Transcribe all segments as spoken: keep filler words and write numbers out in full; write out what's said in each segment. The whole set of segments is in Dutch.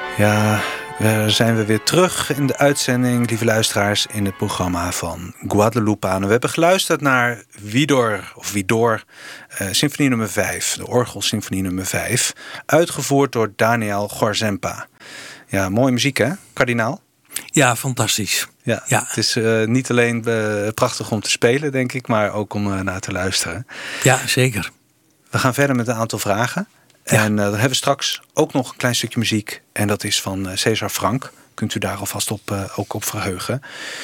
Ja, daar zijn we weer terug in de uitzending, lieve luisteraars, in het programma van Guadalupanen. We hebben geluisterd naar Widor, of Widor, uh, symfonie nummer vijf, de orgelsymfonie nummer vijf, uitgevoerd door Daniel Gorzempa. Ja, mooie muziek hè, kardinaal? Ja, fantastisch. Ja, ja. Het is uh, niet alleen uh, prachtig om te spelen, denk ik, maar ook om uh, naar te luisteren. Ja, zeker. We gaan verder met een aantal vragen. Ja. En uh, dan hebben we straks ook nog een klein stukje muziek. En dat is van uh, César Franck. Kunt u daar alvast op, uh, ook op verheugen.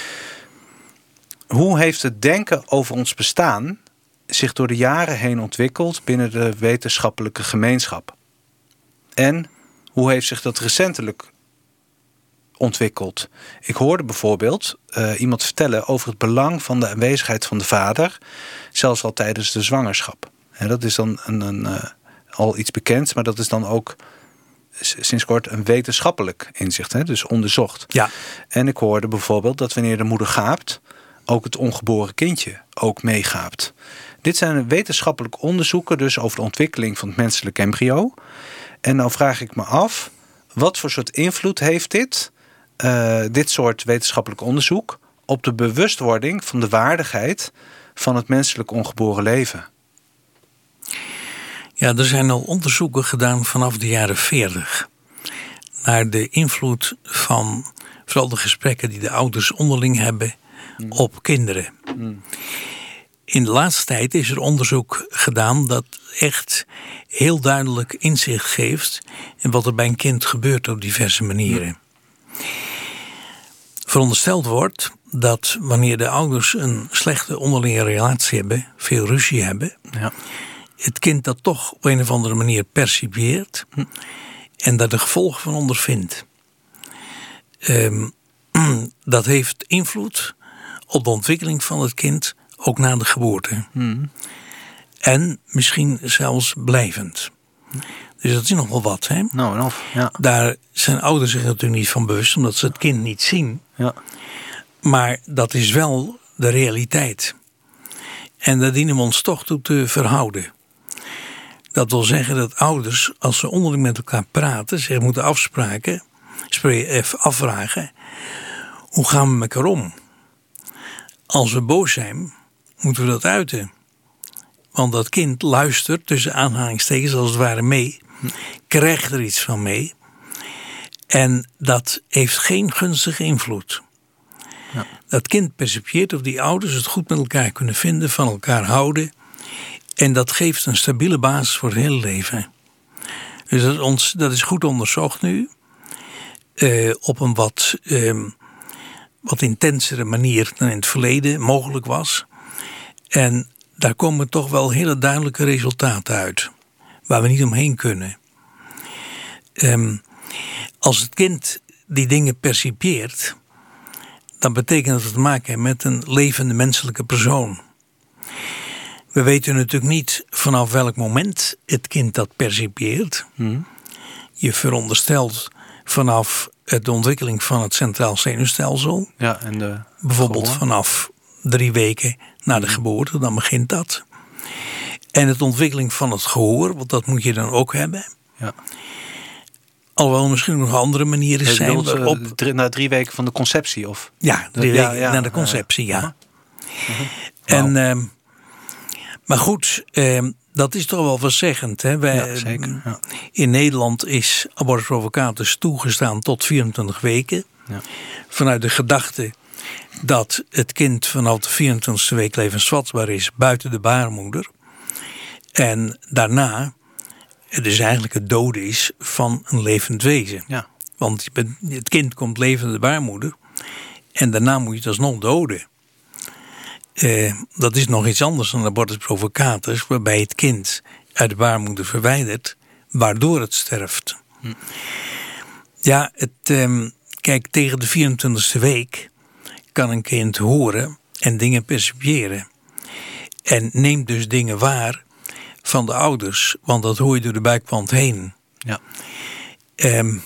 Hoe heeft het denken over ons bestaan zich door de jaren heen ontwikkeld binnen de wetenschappelijke gemeenschap? En hoe heeft zich dat recentelijk ontwikkeld? Ik hoorde bijvoorbeeld uh, iemand vertellen over het belang van de aanwezigheid van de vader, zelfs al tijdens de zwangerschap. En dat is dan een, een, uh, al iets bekends, maar dat is dan ook sinds kort een wetenschappelijk inzicht, hè? Dus onderzocht. Ja. En ik hoorde bijvoorbeeld dat wanneer de moeder gaapt, ook het ongeboren kindje ook meegaapt. Dit zijn wetenschappelijke onderzoeken dus over de ontwikkeling van het menselijk embryo. En nou vraag ik me af, wat voor soort invloed heeft dit, uh, dit soort wetenschappelijk onderzoek op de bewustwording van de waardigheid van het menselijk ongeboren leven? Ja, er zijn al onderzoeken gedaan vanaf de jaren veertig naar de invloed van vooral de gesprekken die de ouders onderling hebben mm. op kinderen. Mm. In de laatste tijd is er onderzoek gedaan dat echt heel duidelijk inzicht geeft in wat er bij een kind gebeurt op diverse manieren. Mm. Verondersteld wordt dat wanneer de ouders een slechte onderlinge relatie hebben, veel ruzie hebben, ja. het kind dat toch op een of andere manier percipieert hm. en daar de gevolgen van ondervindt. Um, dat heeft invloed op de ontwikkeling van het kind, ook na de geboorte. Hm. En misschien zelfs blijvend. Dus dat is nogal wat. Hè? Nou, of, ja. Daar zijn ouders zich natuurlijk niet van bewust, omdat ze het kind niet zien. Ja. Maar dat is wel de realiteit. En daar dienen we ons toch toe te verhouden. Dat wil zeggen dat ouders, als ze onderling met elkaar praten, zich moeten afspraken, afvragen, hoe gaan we met elkaar om? Als we boos zijn, moeten we dat uiten. Want dat kind luistert, tussen aanhalingstekens als het ware mee, krijgt er iets van mee. En dat heeft geen gunstige invloed. Ja. Dat kind percipieert of die ouders het goed met elkaar kunnen vinden, van elkaar houden. En dat geeft een stabiele basis voor het hele leven. Dus dat, ons, dat is goed onderzocht nu. Uh, op een wat, uh, wat intensere manier dan in het verleden mogelijk was. En daar komen toch wel hele duidelijke resultaten uit. Waar we niet omheen kunnen. Um, als het kind die dingen percipieert, dan betekent dat we te maken hebben met een levende menselijke persoon. We weten natuurlijk niet vanaf welk moment het kind dat percipieert. Hmm. Je veronderstelt vanaf de ontwikkeling van het centraal zenuwstelsel. Ja, en de bijvoorbeeld gehoor. Vanaf drie weken na de geboorte, dan begint dat. En het ontwikkeling van het gehoor, want dat moet je dan ook hebben. Ja. Alhoewel misschien nog andere manieren zijn. Bedoelt, waarop... drie, na drie weken van de conceptie? Of? Ja, drie ja, weken ja, na de conceptie, ja. Uh-huh. Uh-huh. En, wow. uh, maar goed, uh, dat is toch wel veelzeggend. Hè? Wij, ja, zeker. Ja. In Nederland is abortus provocatus toegestaan tot vierentwintig weken. Ja. Vanuit de gedachte dat het kind vanaf de vierentwintigste week levensvatbaar is buiten de baarmoeder. En daarna het dus eigenlijk het doden is van een levend wezen. Ja. Want het kind komt levend de baarmoeder en daarna moet je het alsnog doden. Uh, dat is nog iets anders dan abortus provocatus, waarbij het kind uit de baarmoeder verwijdert, waardoor het sterft. Hm. Ja, het, um, kijk, tegen de vierentwintigste week kan een kind horen en dingen percipiëren. En neemt dus dingen waar van de ouders, want dat hoor je door de buikwand heen. Ja. Um,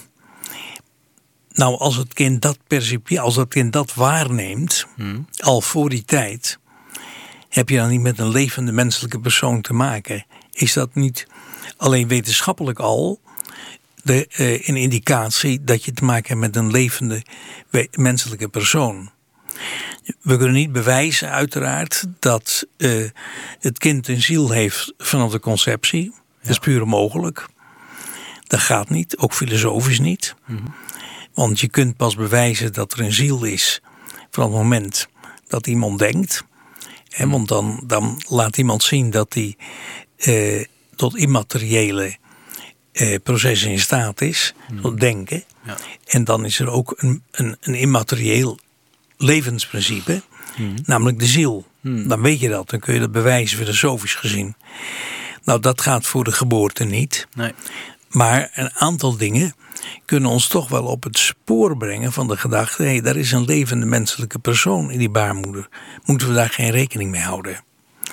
nou, als het kind dat percipieert, als het kind dat waarneemt, hmm. al voor die tijd, heb je dan niet met een levende menselijke persoon te maken. Is dat niet alleen wetenschappelijk al de, uh, een indicatie dat je te maken hebt met een levende we- menselijke persoon. We kunnen niet bewijzen, uiteraard, dat uh, het kind een ziel heeft vanaf de conceptie. Ja. Dat is puur onmogelijk. Dat gaat niet, ook filosofisch niet. Mm-hmm. Want je kunt pas bewijzen dat er een ziel is vanaf het moment dat iemand denkt. He, want dan, dan laat iemand zien dat hij uh, tot immateriële uh, processen in staat is, mm. tot denken. Ja. En dan is er ook een, een, een immaterieel levensprincipe, mm. namelijk de ziel. Mm. Dan weet je dat, dan kun je dat bewijzen filosofisch gezien. Nou, dat gaat voor de geboorte niet. Nee. Maar een aantal dingen kunnen ons toch wel op het spoor brengen van de gedachte, hé, hey, daar is een levende menselijke persoon in die baarmoeder. Moeten we daar geen rekening mee houden?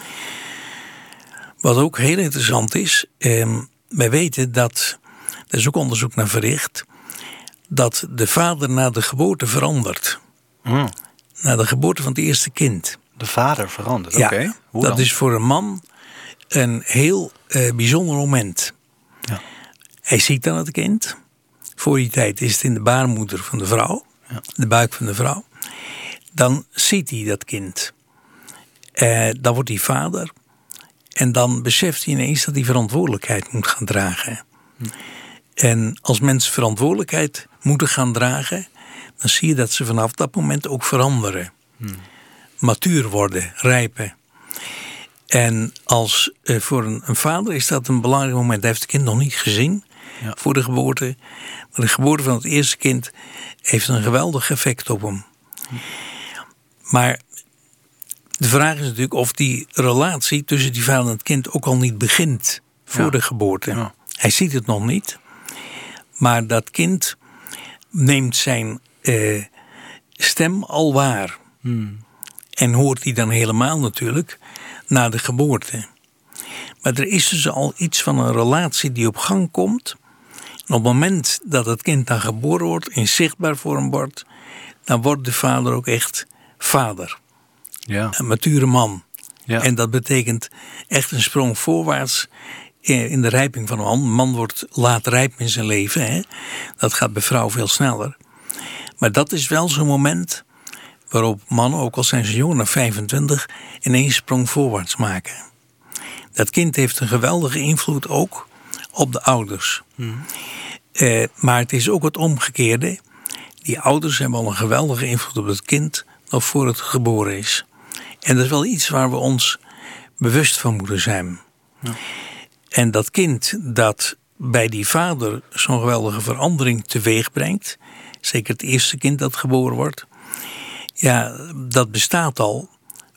Wat ook heel interessant is, eh, wij weten dat, er is ook onderzoek naar verricht, dat de vader na de geboorte verandert. Mm. Na de geboorte van het eerste kind. De vader verandert, ja, oké. Okay. Hoe dat dan? is voor een man een heel eh, bijzonder moment. Ja. Hij ziet dan het kind. Voor die tijd is het in de baarmoeder van de vrouw. Ja. De buik van de vrouw. Dan ziet hij dat kind. Eh, dan wordt hij vader. En dan beseft hij ineens dat hij verantwoordelijkheid moet gaan dragen. Hm. En als mensen verantwoordelijkheid moeten gaan dragen, dan zie je dat ze vanaf dat moment ook veranderen. Hm. Matuur worden, rijpen. En als eh, voor een, een vader is dat een belangrijk moment. Hij heeft het kind nog niet gezien. Ja. Voor de geboorte. Maar de geboorte van het eerste kind heeft een geweldig effect op hem. Hm. Maar de vraag is natuurlijk of die relatie tussen die vader en het kind ook al niet begint voor ja. de geboorte. Ja. Hij ziet het nog niet. Maar dat kind neemt zijn eh, stem al waar. Hm. En hoort die dan helemaal natuurlijk na de geboorte. Maar er is dus al iets van een relatie die op gang komt. En op het moment dat het kind dan geboren wordt, in zichtbaar vorm wordt, dan wordt de vader ook echt vader. Ja. Een mature man. Ja. En dat betekent echt een sprong voorwaarts in de rijping van een man. Een man wordt laat rijp in zijn leven. Hè? Dat gaat bij vrouw veel sneller. Maar dat is wel zo'n moment waarop mannen, ook al zijn ze jonger dan vijfentwintig, ineens sprong voorwaarts maken. Dat kind heeft een geweldige invloed ook op de ouders. Hmm. Eh, maar het is ook het omgekeerde. Die ouders hebben al een geweldige invloed op het kind nog voor het geboren is. En dat is wel iets waar we ons bewust van moeten zijn. Ja. En dat kind dat bij die vader zo'n geweldige verandering teweeg brengt, zeker het eerste kind dat geboren wordt, ja, dat bestaat al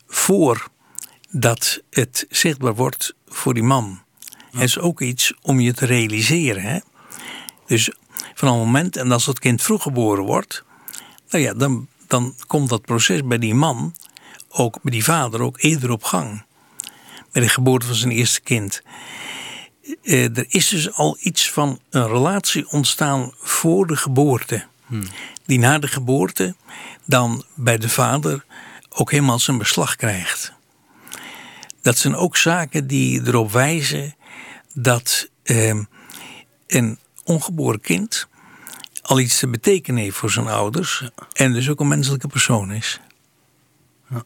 voordat het zichtbaar wordt voor die man. Ja. Het is ook iets om je te realiseren. Hè? Dus van een moment, en als dat kind vroeg geboren wordt, nou ja, dan, dan komt dat proces bij die man, ook bij die vader, ook eerder op gang. Bij de geboorte van zijn eerste kind. Eh, er is dus al iets van een relatie ontstaan voor de geboorte. Hmm. Die na de geboorte dan bij de vader ook helemaal zijn beslag krijgt. Dat zijn ook zaken die erop wijzen dat eh, een ongeboren kind al iets te betekenen heeft voor zijn ouders. Ja. En dus ook een menselijke persoon is. Ja.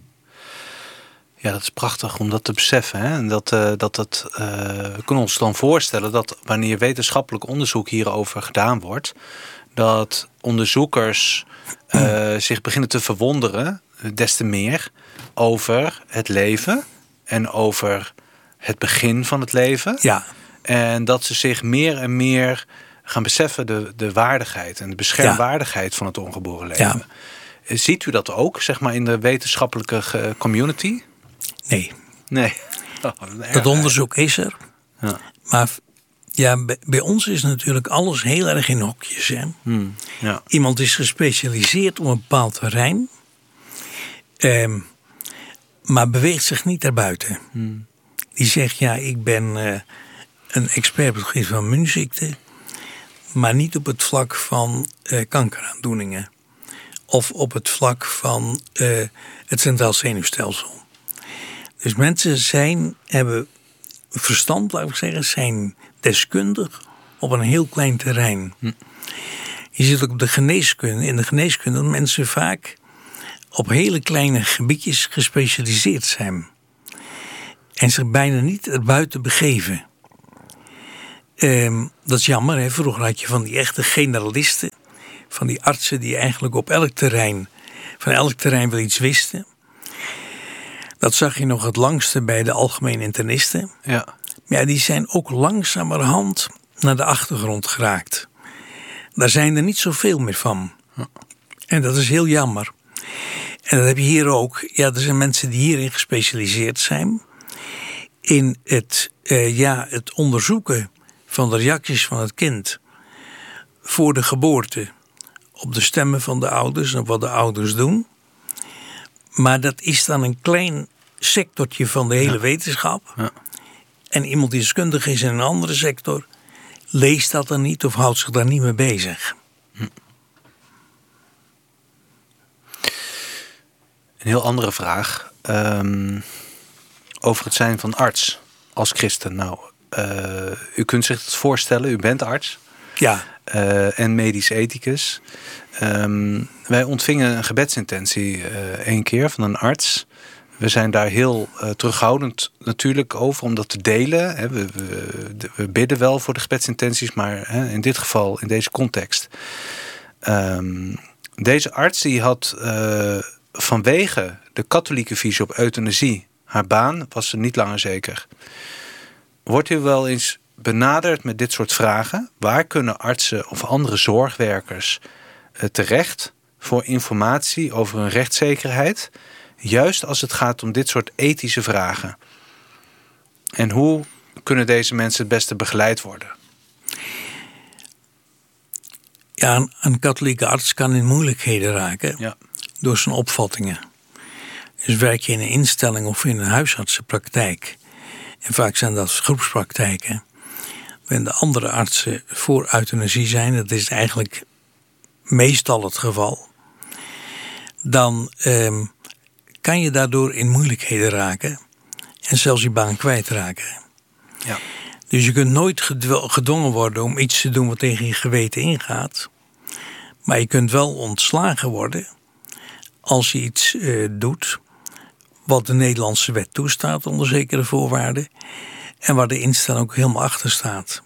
Ja, dat is prachtig om dat te beseffen. Hè? En dat, uh, dat, dat, uh, we kunnen ons dan voorstellen dat wanneer wetenschappelijk onderzoek hierover gedaan wordt, dat onderzoekers uh, zich beginnen te verwonderen, des te meer, over het leven en over het begin van het leven. Ja. En dat ze zich meer en meer gaan beseffen de, de waardigheid en de beschermwaardigheid ja. van het ongeboren leven. Ja. Ziet u dat ook, zeg maar, in de wetenschappelijke community? Nee. Nee. Oh, dat onderzoek is er. Ja. Maar ja, bij, bij ons is natuurlijk alles heel erg in hokjes. Hè? Hmm, ja. Iemand is gespecialiseerd op een bepaald terrein, eh, maar beweegt zich niet daarbuiten. Hmm. Die zegt, ja, ik ben uh, een expert op het gebied van immuunziekten, maar niet op het vlak van uh, kankeraandoeningen. Of op het vlak van uh, het centraal zenuwstelsel. Dus mensen zijn, hebben verstand, laat ik zeggen, zijn deskundig op een heel klein terrein. Hm. Je ziet ook op de geneeskunde, in de geneeskunde dat mensen vaak op hele kleine gebiedjes gespecialiseerd zijn. En zich bijna niet erbuiten begeven. Um, dat is jammer, hè? Vroeger had je van die echte generalisten. Van die artsen die eigenlijk op elk terrein, van elk terrein wel iets wisten. Dat zag je nog het langste bij de algemene internisten. Ja. Maar ja, die zijn ook langzamerhand naar de achtergrond geraakt. Daar zijn er niet zoveel meer van. Ja. En dat is heel jammer. En dat heb je hier ook. Ja, er zijn mensen die hierin gespecialiseerd zijn. In het, uh, ja, het onderzoeken van de reacties van het kind voor de geboorte op de stemmen van de ouders en wat de ouders doen. Maar dat is dan een klein sectortje van de hele ja. wetenschap. Ja. En iemand die deskundig is in een andere sector leest dat dan niet of houdt zich daar niet mee bezig. Hm. Een heel andere vraag. Um, over het zijn van arts als christen. Nou, uh, u kunt zich het voorstellen, u bent arts. Ja. Uh, en medisch ethicus. Um, wij ontvingen een gebedsintentie uh, één keer van een arts. We zijn daar heel uh, terughoudend natuurlijk over om dat te delen. Hè. We, we, we bidden wel voor de gebedsintenties, maar hè, in dit geval, in deze context. Um, deze arts die had uh, vanwege de katholieke visie op euthanasie, haar baan was ze niet langer zeker. Wordt u wel eens benaderd met dit soort vragen? Waar kunnen artsen of andere zorgwerkers uh, terecht voor informatie over hun rechtszekerheid? Juist als het gaat om dit soort ethische vragen. En hoe kunnen deze mensen het beste begeleid worden? Ja, een, een katholieke arts kan in moeilijkheden raken. Ja. Door zijn opvattingen. Dus werk je in een instelling of in een huisartsenpraktijk. En vaak zijn dat groepspraktijken. Waarin de andere artsen voor euthanasie zijn. Dat is eigenlijk meestal het geval. Dan Um, kan je daardoor in moeilijkheden raken. En zelfs je baan kwijtraken. Ja. Dus je kunt nooit gedwongen worden om iets te doen wat tegen je geweten ingaat. Maar je kunt wel ontslagen worden als je iets uh, doet wat de Nederlandse wet toestaat onder zekere voorwaarden. En waar de instelling ook helemaal achter staat.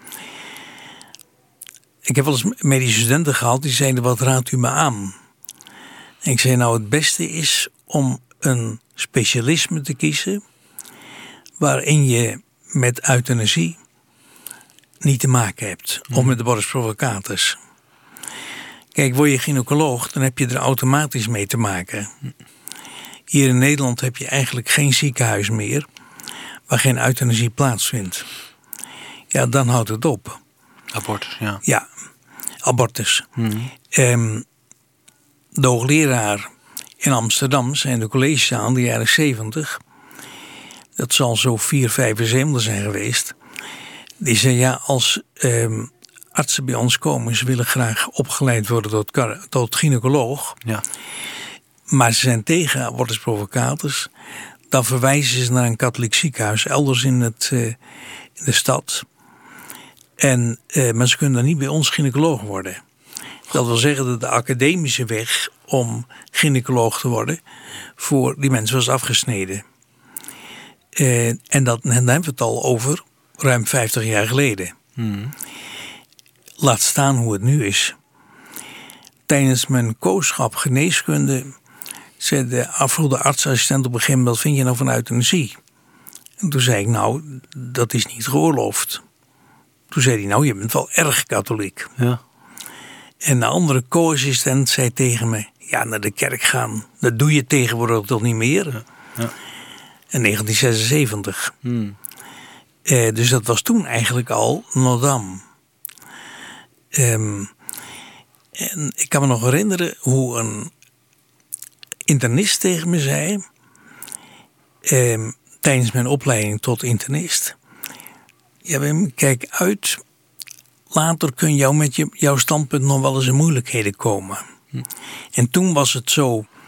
Ik heb wel eens medische studenten gehad die zeiden: wat raadt u me aan? En ik zei: nou, het beste is om een specialisme te kiezen waarin je met euthanasie niet te maken hebt. Mm. Of met de morbus provocatus. Kijk, word je gynaecoloog, dan heb je er automatisch mee te maken. Hier in Nederland heb je eigenlijk geen ziekenhuis meer waar geen euthanasie plaatsvindt. Ja, dan houdt het op. Abortus, ja. Ja, abortus. Mm. Um, de hoogleraar in Amsterdam zijn de collegezaal in de jaren zeventig. Dat zal zo vier, vijfenzeventig zijn geweest. Die zei: ja, als um, artsen bij ons komen, ze willen graag opgeleid worden tot, tot gynaecoloog. Ja. Maar ze zijn tegen abortus provocatus. Dan verwijzen ze naar een katholiek ziekenhuis elders in, het, uh, in de stad. En, uh, maar ze kunnen dan niet bij ons gynaecoloog worden. Dat wil zeggen dat de academische weg om gynaecoloog te worden voor die mensen was afgesneden. Uh, en, dat, en dan hebben we het al over ruim vijftig jaar geleden. Hmm. Laat staan hoe het nu is. Tijdens mijn kooschap geneeskunde zei de afvroegde artsassistent op een gegeven moment: wat vind je nou van euthanasie? En toen zei ik: nou, dat is niet geoorloofd. Toen zei hij: nou, je bent wel erg katholiek. Ja. En de andere co-assistent zei tegen me: ja, naar de kerk gaan, dat doe je tegenwoordig toch niet meer? Ja. Ja. In negentien zesenzeventig. Hmm. Uh, dus dat was toen eigenlijk al Notre-Dame. Um, en ik kan me nog herinneren hoe een internist tegen me zei, um, tijdens mijn opleiding tot internist: ja, Wim, kijk uit, later kun jou met je, jouw standpunt nog wel eens in moeilijkheden komen. Hm. En toen was het zo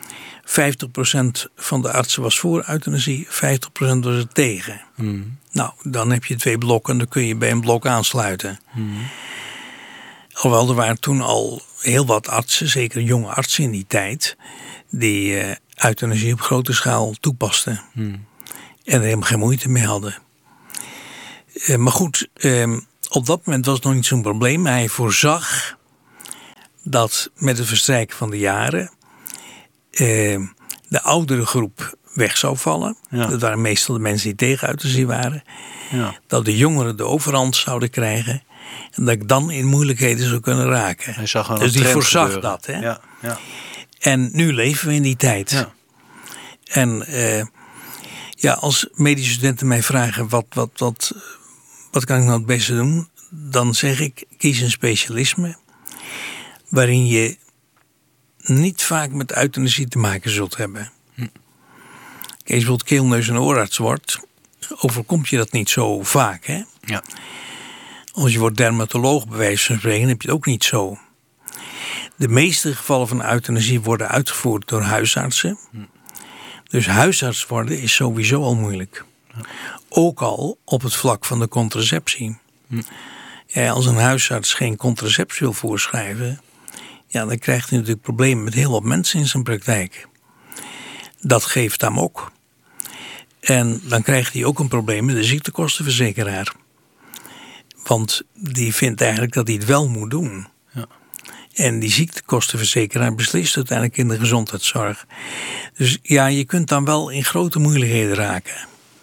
vijftig procent van de artsen was voor euthanasie, vijftig procent was er tegen. Hmm. Nou, dan heb je twee blokken en dan kun je bij een blok aansluiten. Hmm. Alhoewel, er waren toen al heel wat artsen, zeker jonge artsen in die tijd, die uh, euthanasie op grote schaal toepasten. Hmm. En er helemaal geen moeite mee hadden. Uh, maar goed, uh, op dat moment was het nog niet zo'n probleem. Hij voorzag dat met het verstrijken van de jaren uh, de oudere groep weg zou vallen. Ja. Dat waren meestal de mensen die tegen euthanasie waren. Ja. Dat de jongeren de overhand zouden krijgen. En dat ik dan in moeilijkheden zou kunnen raken. Hij zag een dus die trend voorzag gebeuren. dat. Hè? Ja. Ja. En nu leven we in die tijd. Ja. En uh, ja, als medische studenten mij vragen wat, wat, wat, wat kan ik nou het beste doen? Dan zeg ik, kies een specialisme waarin je niet vaak met euthanasie te maken zult hebben. Hm. Als je bijvoorbeeld keel, neus en oorarts wordt, overkomt je dat niet zo vaak. Hè? Ja. Als je wordt dermatoloog bij wijze van spreken, heb je het ook niet zo. De meeste gevallen van euthanasie worden uitgevoerd door huisartsen. Hm. Dus huisarts worden is sowieso al moeilijk. Ja. Ook al op het vlak van de contraceptie. Hm. Ja, als een huisarts geen contraceptie wil voorschrijven, ja, dan krijgt hij natuurlijk problemen met heel wat mensen in zijn praktijk. Dat geeft hem ook. En dan krijgt hij ook een probleem met de ziektekostenverzekeraar. Want die vindt eigenlijk dat hij het wel moet doen. Ja. En die ziektekostenverzekeraar beslist uiteindelijk in de gezondheidszorg. Dus ja, je kunt dan wel in grote moeilijkheden raken.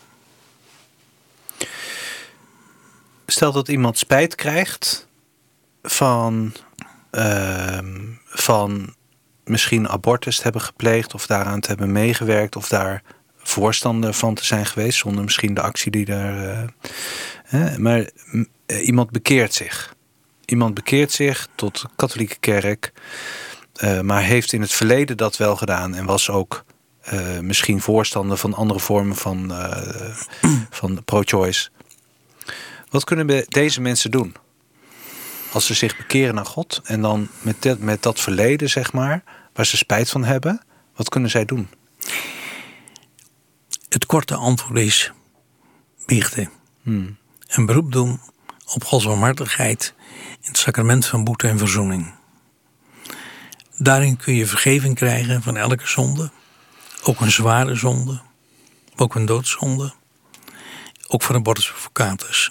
Stel dat iemand spijt krijgt van, uh, van misschien abortus te hebben gepleegd of daaraan te hebben meegewerkt of daar voorstander van te zijn geweest zonder misschien de actie die daar... Uh, hè, maar uh, iemand bekeert zich. Iemand bekeert zich tot de katholieke kerk, uh, maar heeft in het verleden dat wel gedaan en was ook uh, misschien voorstander van andere vormen van, uh, van pro-choice. Wat kunnen deze mensen doen als ze zich bekeren naar God en dan met, de, met dat verleden, zeg maar, waar ze spijt van hebben, wat kunnen zij doen? Het korte antwoord is biechten. Hmm. Een beroep doen op Gods barmhartigheid in het sacrament van boete en verzoening. Daarin kun je vergeving krijgen van elke zonde. Ook een zware zonde. Ook een doodzonde. Ook voor abortus advocatus.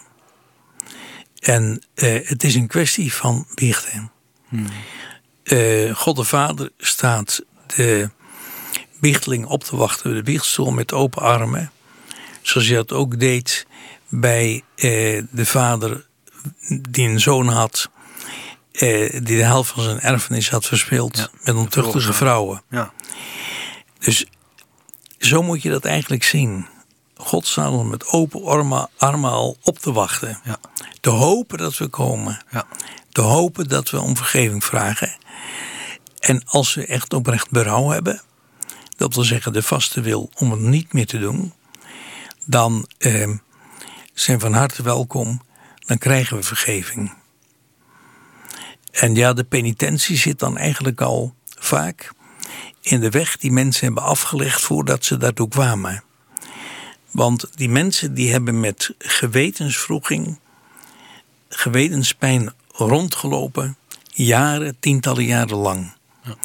En uh, het is een kwestie van biechten. Hmm. Uh, God de Vader staat de biehteling op te wachten bij de biechtstoel met open armen. Zoals hij dat ook deed bij uh, de vader die een zoon had, uh, die de helft van zijn erfenis had verspeeld, ja, met ontuchtige vrouwen. Ja. Dus zo moet je dat eigenlijk zien. God staat ons met open armen, armen al op te wachten. Ja. Te hopen dat we komen. Ja. Te hopen dat we om vergeving vragen. En als we echt oprecht berouw hebben, dat wil zeggen de vaste wil om het niet meer te doen, dan eh, zijn van harte welkom, dan krijgen we vergeving. En ja, de penitentie zit dan eigenlijk al vaak in de weg die mensen hebben afgelegd voordat ze daartoe kwamen. Want die mensen die hebben met gewetenswroeging, gewetenspijn rondgelopen, jaren, tientallen jaren lang. Ja.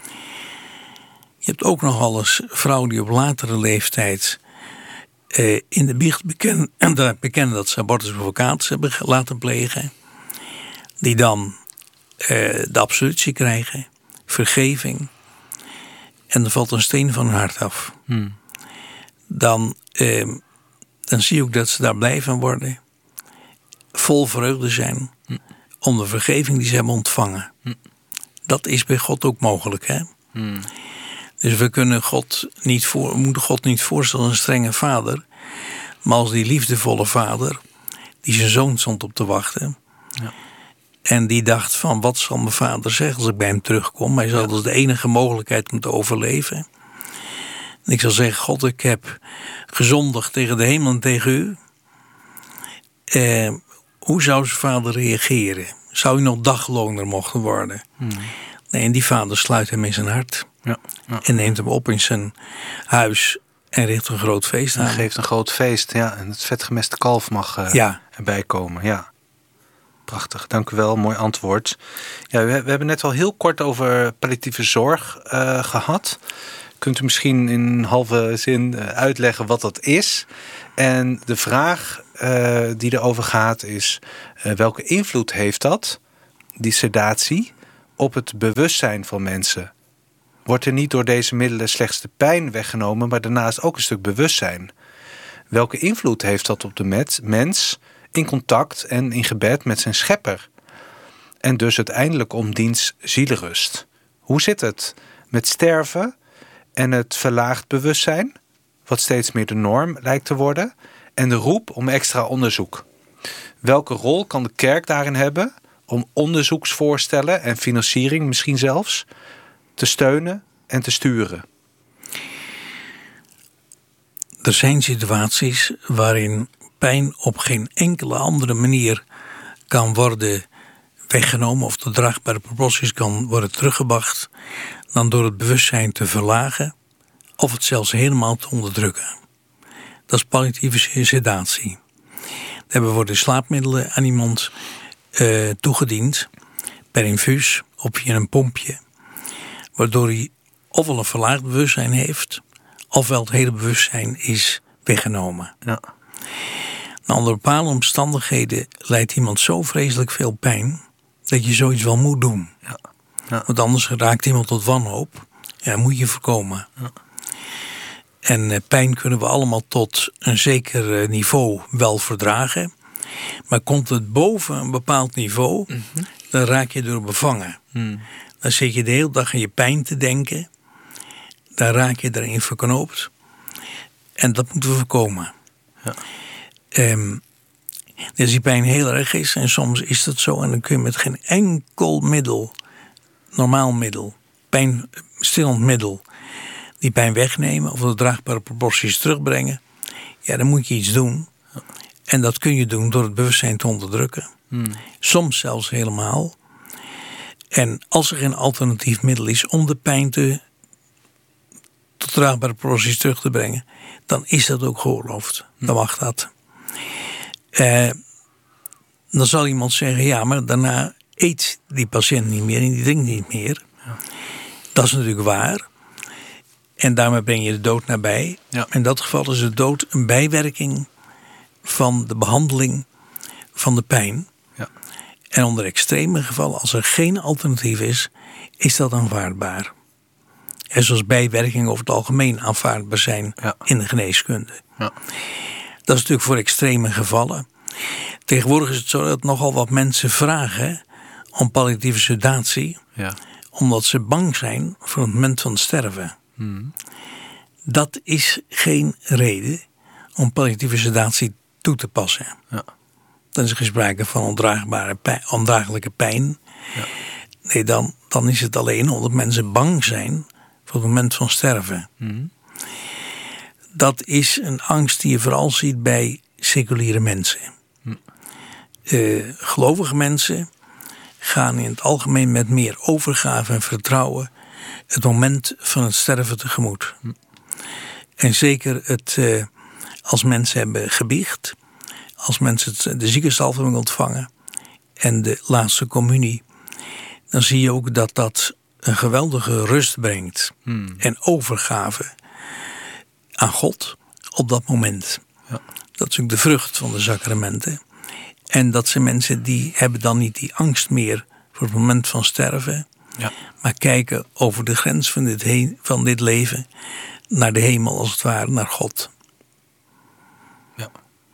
Je hebt ook nog eens vrouwen die op latere leeftijd eh, in de biecht bekennen, bekennen dat ze abortus advocatus hebben laten plegen. Die dan eh, de absolutie krijgen, vergeving. En er valt een steen van hun hart af. Hmm. Dan, eh, dan zie je ook dat ze daar blij van worden. Vol vreugde zijn. Hmm. Om de vergeving die ze hebben ontvangen. Hmm. Dat is bij God ook mogelijk, hè? Hmm. Dus we kunnen God niet voor, moeten God niet voorstellen als een strenge vader. Maar als die liefdevolle vader, die zijn zoon stond op te wachten. Ja. En die dacht van, wat zal mijn vader zeggen als ik bij hem terugkom? Hij zal, ja. Dat is de enige mogelijkheid om te overleven. En ik zal zeggen, God, ik heb gezondigd tegen de hemel en tegen u. Eh, hoe zou zijn vader reageren? Zou hij nog dagloner mochten worden? Hmm. Nee, en die vader sluit hem in zijn hart. Ja. Ja. En neemt hem op in zijn huis en richt een groot feest aan. En geeft een groot feest, ja. En het vetgemeste kalf mag uh, ja. erbij komen, ja. Prachtig, dank u wel, mooi antwoord. Ja, we, we hebben net al heel kort over palliatieve zorg uh, gehad. Kunt u misschien in een halve zin uh, uitleggen wat dat is? En de vraag uh, die erover gaat is, uh, welke invloed heeft dat, die sedatie, op het bewustzijn van mensen? Wordt er niet door deze middelen slechts de pijn weggenomen, maar daarnaast ook een stuk bewustzijn? Welke invloed heeft dat op de met, mens in contact en in gebed met zijn schepper? En dus uiteindelijk om diens zielerust. Hoe zit het met sterven en het verlaagd bewustzijn, wat steeds meer de norm lijkt te worden, en de roep om extra onderzoek? Welke rol kan de kerk daarin hebben om onderzoeksvoorstellen en financiering misschien zelfs te steunen en te sturen? Er zijn situaties waarin pijn op geen enkele andere manier kan worden weggenomen of de draagbare proporties kan worden teruggebracht dan door het bewustzijn te verlagen of het zelfs helemaal te onderdrukken. Dat is palliatieve sedatie. Daarbij worden slaapmiddelen aan iemand uh, toegediend per infuus of via een pompje, waardoor hij ofwel een verlaagd bewustzijn heeft, ofwel het hele bewustzijn is weggenomen. Ja. Nou, onder bepaalde omstandigheden lijdt iemand zo vreselijk veel pijn dat je zoiets wel moet doen. Ja. Ja. Want anders raakt iemand tot wanhoop. Ja, moet je voorkomen. Ja. En uh, pijn kunnen we allemaal tot een zeker uh, niveau wel verdragen. Maar komt het boven een bepaald niveau, mm-hmm. dan raak je door bevangen. Mm. Dan zit je de hele dag aan je pijn te denken. Dan raak je erin verknoopt. En dat moeten we voorkomen. Ja. Um, dus die pijn heel erg is. En soms is dat zo. En dan kun je met geen enkel middel, normaal middel, pijnstillend middel, die pijn wegnemen of de draagbare proporties terugbrengen. Ja, dan moet je iets doen. En dat kun je doen door het bewustzijn te onderdrukken. Hmm. Soms zelfs helemaal. En als er geen alternatief middel is om de pijn te tot draagbare proporties terug te brengen, dan is dat ook geoorloofd. Hmm. Dan mag dat. Uh, dan zal iemand zeggen, ja, maar daarna eet die patiënt niet meer en die drinkt niet meer. Ja. Dat is natuurlijk waar. En daarmee breng je de dood nabij. Ja. In dat geval is de dood een bijwerking van de behandeling van de pijn. Ja. En onder extreme gevallen, als er geen alternatief is, is dat aanvaardbaar. En zoals bijwerkingen over het algemeen aanvaardbaar zijn ja. in de geneeskunde. Ja. Dat is natuurlijk voor extreme gevallen. Tegenwoordig is het zo dat nogal wat mensen vragen om palliatieve sedatie, ja. omdat ze bang zijn voor het moment van sterven. Hmm. Dat is geen reden om palliatieve sedatie toe te passen. Ja. Dan is er geen sprake van ondraagbare pijn, ondraaglijke pijn. Ja. Nee, dan, dan is het alleen omdat mensen bang zijn voor het moment van sterven. Hmm. Dat is een angst die je vooral ziet bij seculiere mensen. Hmm. Uh, gelovige mensen gaan in het algemeen met meer overgave en vertrouwen het moment van het sterven tegemoet. Hmm. En zeker het, uh, als mensen hebben gebiecht, als mensen het, de ziekensalving ontvangen en de laatste communie, dan zie je ook dat dat een geweldige rust brengt. Hmm. En overgave aan God op dat moment. Ja. Dat is ook de vrucht van de sacramenten. En dat zijn mensen die hebben dan niet die angst meer voor het moment van sterven. Ja. Maar kijken over de grens van dit, heen, van dit leven naar de hemel als het ware, naar God. Ja.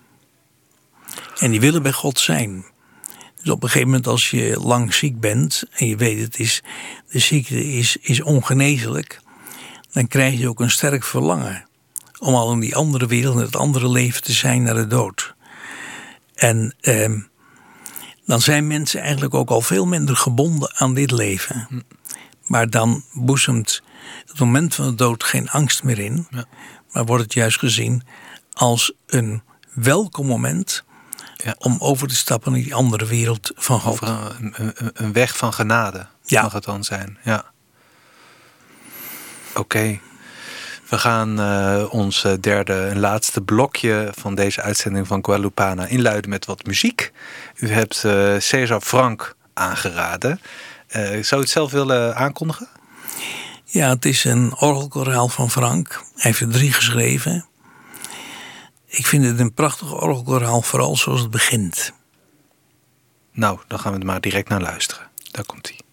En die willen bij God zijn. Dus op een gegeven moment als je lang ziek bent en je weet het is, de ziekte is, is ongeneeslijk, dan krijg je ook een sterk verlangen om al in die andere wereld, in het andere leven te zijn naar de dood. En eh, dan zijn mensen eigenlijk ook al veel minder gebonden aan dit leven. Hm. Maar dan boezemt het moment van de dood geen angst meer in. Ja. Maar wordt het juist gezien als een welkom moment, ja, om over te stappen naar die andere wereld van God. Een, een, een weg van genade, ja, mag het dan zijn. Ja. Oké. Okay. We gaan uh, ons derde en laatste blokje van deze uitzending van Guadalupana inluiden met wat muziek. U hebt uh, César Franck aangeraden. Uh, zou u het zelf willen aankondigen? Ja, het is een orgelkoraal van Franck. Hij heeft er drie geschreven. Ik vind het een prachtig orgelkoraal, vooral zoals het begint. Nou, dan gaan we er maar direct naar luisteren. Daar komt hij.